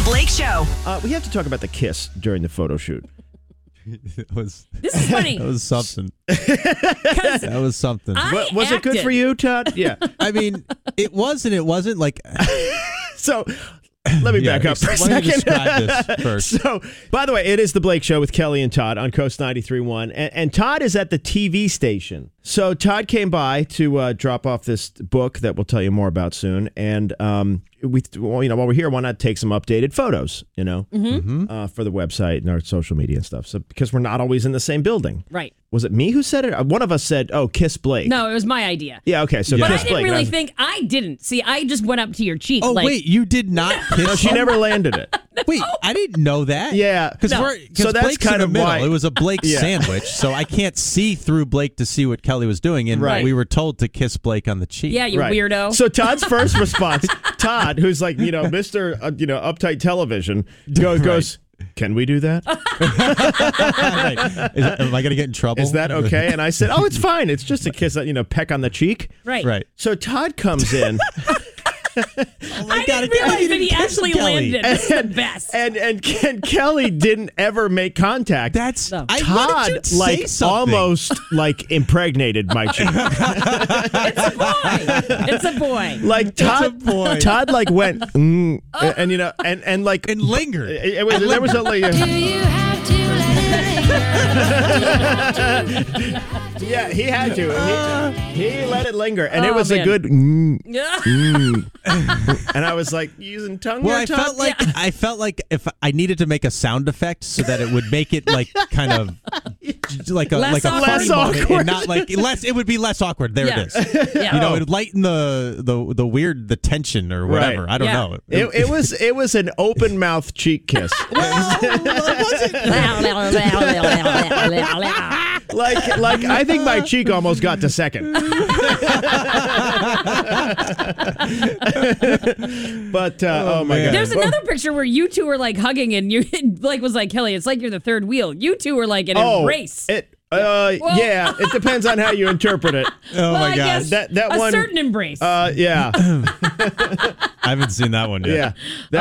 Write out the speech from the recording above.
Blake Show. We have to talk about the kiss during the photo shoot. This is funny. That was something. That was something. Was it good for you, Todd? Yeah. I mean, it was and it wasn't. Like, so let me back up for a second. Describe this first. So, by the way, it is the Blake Show with Kelly and Todd on Coast 93.1. And Todd is at the TV station. So Todd came by to drop off this book that we'll tell you more about soon. And while we're here, why not take some updated photos, for the website and our social media and stuff. So because we're not always in the same building. Right. Was it me who said it? One of us said, "Oh, kiss Blake." No, it was my idea. Yeah. Okay. So but kiss I didn't Blake. really think. I didn't. See, I just went up to your cheek. Oh, wait, you did not kiss No, she him? never landed it. Wait, I didn't know that. Yeah. Because So that's Blake's kind in the of middle. why- It was a Blake Yeah. sandwich, so I can't see through Blake to see what Kelly was doing. And Right. we were told to kiss Blake on the cheek. Yeah, you weirdo. So Todd's first response, Todd, who's like, Mr. Uptight Television, goes, "Can we do that? Right. Am I going to get in trouble? Is that okay?" And I said, "Oh, it's fine. It's just a kiss, peck on the cheek." Right. Right. So Todd comes in. I didn't realize that he actually landed. This is the best. And Kelly didn't ever make contact. That's No. I Todd wanted you to say something. almost impregnated my cheek. It's a boy. Like Todd, a boy. Todd went and like And lingered. There was a yeah, he had to. He let it linger, and it was man. a good. And I was like using tongue. Well, there, Todd? I felt like if I needed to make a sound effect so that it would make it kind of like a Less funny awkward. moment Less and not less. It would be less awkward. There Yeah. it is. Yeah. It would lighten the weird the tension or whatever. Right. I don't Yeah. know. It was an open mouth cheek kiss. Like I think my cheek almost got to second. But oh my god. There's another picture where you two were hugging, and you Blake was like, "Kelly, it's like you're the third wheel." You two were in a race. Yeah, it depends on how you interpret it. Oh my I god. guess That a one certain embrace. yeah. I haven't seen that one yet. Yeah.